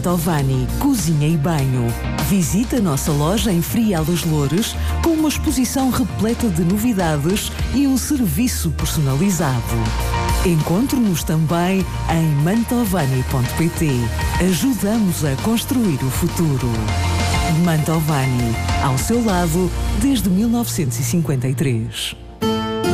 Mantovani Cozinha e Banho. Visita a nossa loja em Frial das Loures com uma exposição repleta de novidades e um serviço personalizado. Encontre-nos também em mantovani.pt. Ajudamos a construir o futuro. Mantovani, ao seu lado desde 1953.